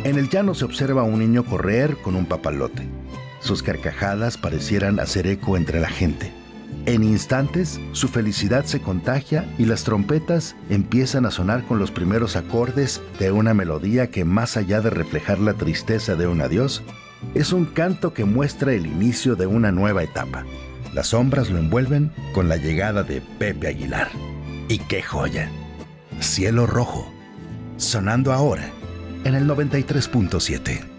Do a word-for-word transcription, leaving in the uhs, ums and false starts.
En el llano se observa a un niño correr con un papalote. Sus carcajadas parecieran hacer eco entre la gente. En instantes, su felicidad se contagia y las trompetas empiezan a sonar con los primeros acordes de una melodía que, más allá de reflejar la tristeza de un adiós, es un canto que muestra el inicio de una nueva etapa. Las sombras lo envuelven con la llegada de Pepe Aguilar. ¡Y qué joya! Cielo Rojo, sonando ahora en el noventa y tres punto siete.